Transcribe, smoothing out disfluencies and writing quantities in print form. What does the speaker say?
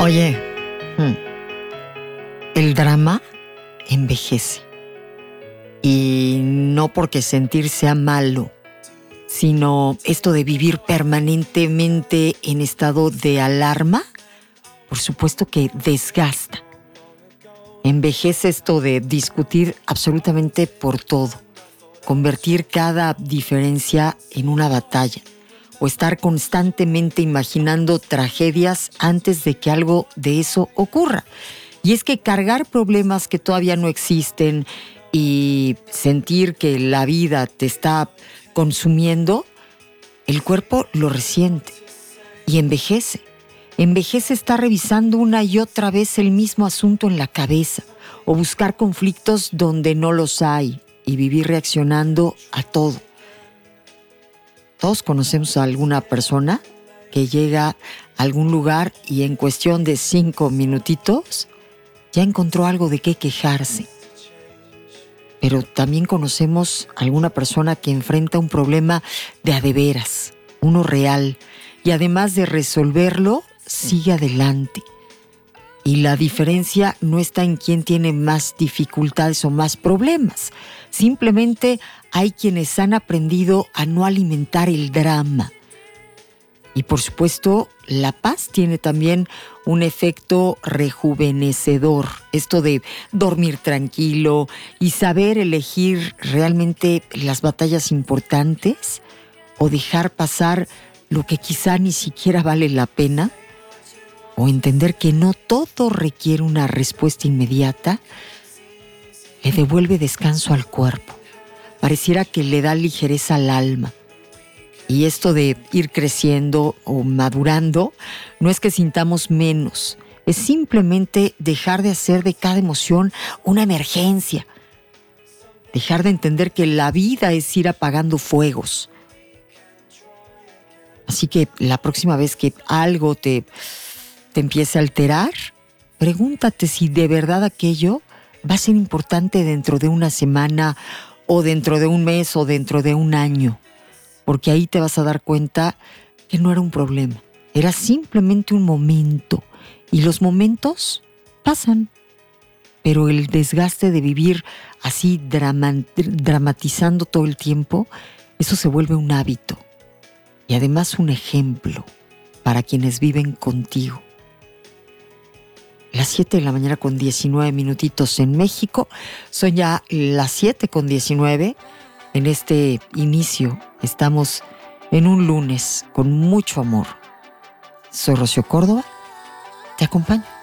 Oye, el drama envejece. Y no porque sentir sea malo, sino esto de vivir permanentemente en estado de alarma, por supuesto que desgasta. Envejece esto de discutir absolutamente por todo, convertir cada diferencia en una batalla, o estar constantemente imaginando tragedias antes de que algo de eso ocurra. Y es que cargar problemas que todavía no existen y sentir que la vida te está consumiendo, el cuerpo lo resiente y envejece. Envejece estar revisando una y otra vez el mismo asunto en la cabeza o buscar conflictos donde no los hay y vivir reaccionando a todo. Todos conocemos a alguna persona que llega a algún lugar y en cuestión de 5 minutitos ya encontró algo de qué quejarse. Pero también conocemos a alguna persona que enfrenta un problema de a de veras, uno real, y además de resolverlo, sigue adelante. Y la diferencia no está en quién tiene más dificultades o más problemas. Simplemente hay quienes han aprendido a no alimentar el drama. Y por supuesto, la paz tiene también un efecto rejuvenecedor. Esto de dormir tranquilo y saber elegir realmente las batallas importantes o dejar pasar lo que quizá ni siquiera vale la pena, o entender que no todo requiere una respuesta inmediata, le devuelve descanso al cuerpo. Pareciera que le da ligereza al alma. Y esto de ir creciendo o madurando no es que sintamos menos, es simplemente dejar de hacer de cada emoción una emergencia. Dejar de entender que la vida es ir apagando fuegos. Así que la próxima vez que algo te empiece a alterar, pregúntate si de verdad aquello va a ser importante dentro de una semana o dentro de un mes o dentro de un año. Porque ahí te vas a dar cuenta que no era un problema, era simplemente un momento. Y los momentos pasan, pero el desgaste de vivir así dramatizando todo el tiempo, eso se vuelve un hábito. Y además un ejemplo para quienes viven contigo. Las 7 de la mañana con 19 minutitos en México, son ya las 7 con 19. En este inicio estamos en un lunes con mucho amor. Soy Rocío Córdoba, te acompaño.